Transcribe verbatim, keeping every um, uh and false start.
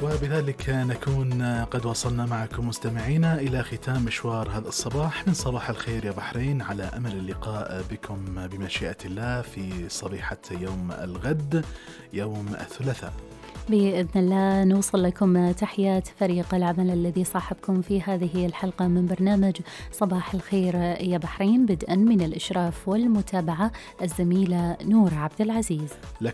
وبذلك نكون قد وصلنا معكم مستمعينا إلى ختام مشوار هذا الصباح من صباح الخير يا بحرين، على أمل اللقاء بكم بمشيئة الله في صبيحة يوم الغد يوم الثلاثاء بإذن الله. نوصل لكم تحيات فريق العمل الذي صاحبكم في هذه الحلقة من برنامج صباح الخير يا بحرين، بدءا من الإشراف والمتابعة الزميلة نور عبد العزيز.